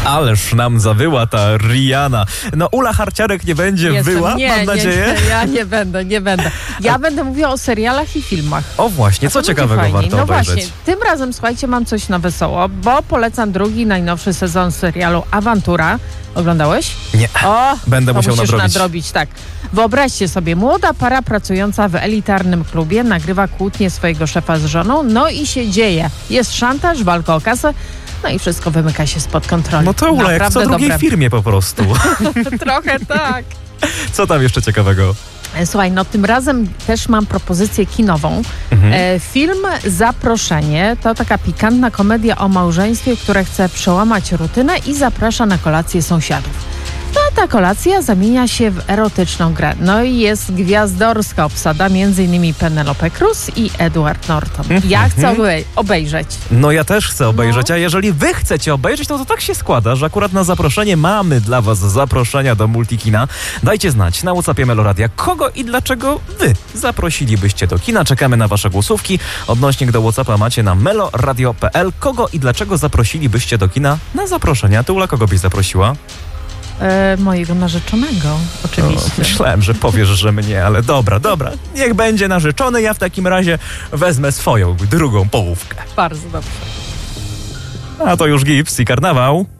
Ależ nam zawyła ta Rihanna. No Ula Harciarek nie będzie wyła, mam nadzieję? Nie, ja nie będę. Ja będę mówiła o serialach i filmach. O właśnie, co ciekawego warto obejrzeć? No właśnie, tym razem, słuchajcie, mam coś na wesoło, bo polecam drugi, najnowszy sezon serialu Awantura. Oglądałeś? Nie, będę musiał nadrobić. Tak. Wyobraźcie sobie, młoda para pracująca w elitarnym klubie nagrywa kłótnię swojego szefa z żoną, no i się dzieje. Jest szantaż, walka o kasę, no i wszystko wymyka się spod kontroli. No to Ula, jak w co drugiej firmie po prostu. Trochę tak. Co tam jeszcze ciekawego? Słuchaj, no tym razem też mam propozycję kinową. Film Zaproszenie to taka pikantna komedia o małżeństwie, które chce przełamać rutynę i zaprasza na kolację sąsiadów. No a ta kolacja zamienia się w erotyczną grę. No i jest gwiazdorska obsada, m.in. Penelope Cruz i Edward Norton. Ja chcę obejrzeć. No ja też chcę obejrzeć, a jeżeli wy chcecie obejrzeć, no to tak się składa, że akurat na zaproszenie mamy dla was zaproszenia do Multikina. Dajcie znać na WhatsAppie Meloradia, kogo i dlaczego wy zaprosilibyście do kina. Czekamy na wasze głosówki. Odnośnik do WhatsAppa macie na meloradio.pl. Kogo i dlaczego zaprosilibyście do kina na zaproszenia? Ty, Ula, kogo byś zaprosiła? Mojego narzeczonego, oczywiście. Myślałem, że powiesz, że mnie, ale dobra. Niech będzie narzeczony, ja w takim razie wezmę swoją drugą połówkę. Bardzo dobrze. A to już Gips i Karnawał.